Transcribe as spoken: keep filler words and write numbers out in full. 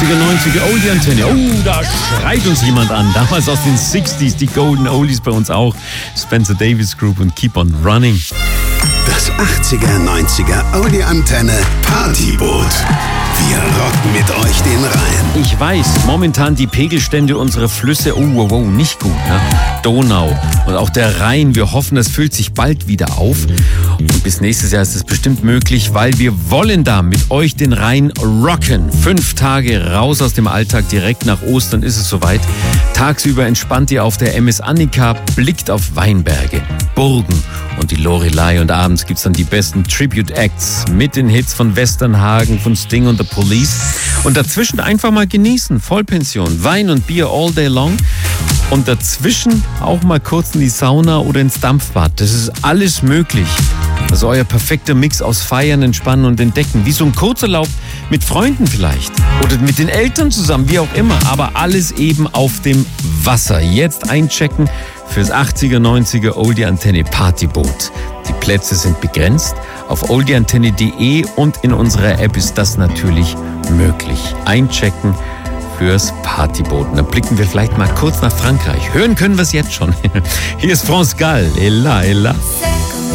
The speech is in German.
achtziger, neunziger Oldie Antenne. Oh, da schreit uns jemand an. Damals aus den sechziger, die Golden Oldies bei uns auch. Spencer Davis Group und Keep on Running. Das achtziger, neunziger Oldie Antenne Partyboot. Wir rocken mit euch den Rhein. Ich weiß, momentan die Pegelstände unserer Flüsse, oh, wow, wow, nicht gut. Ne? Donau und auch der Rhein, wir hoffen, das füllt sich bald wieder auf. Und bis nächstes Jahr ist es bestimmt möglich, weil wir wollen da mit euch den Rhein rocken. Fünf Tage raus aus dem Alltag, direkt nach Ostern ist es soweit. Tagsüber entspannt ihr auf der M S Annika, blickt auf Weinberge, Burgen und die Loreley. Und abends gibt's dann die besten Tribute-Acts mit den Hits von Westernhagen, von Sting und The Police. Und dazwischen einfach mal genießen, Vollpension, Wein und Bier all day long. Und dazwischen auch mal kurz in die Sauna oder ins Dampfbad. Das ist alles möglich. Also euer perfekter Mix aus Feiern, Entspannen und Entdecken. Wie so ein Kurzurlaub mit Freunden vielleicht. Oder mit den Eltern zusammen, wie auch immer. Aber alles eben auf dem Wasser. Jetzt einchecken fürs achtziger, neunziger Oldie Antenne Partyboot. Die Plätze sind begrenzt. Auf oldie antenne punkt de und in unserer App ist das natürlich möglich. Einchecken fürs Partyboot. Und dann blicken wir vielleicht mal kurz nach Frankreich. Hören können wir es jetzt schon. Hier ist France Gall. Ella, Ella.